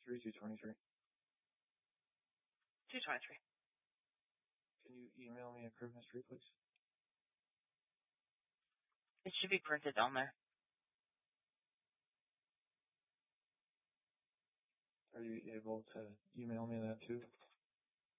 223. 223. Can you email me a crew history, please? It should be printed on there. Are you able to email me that too?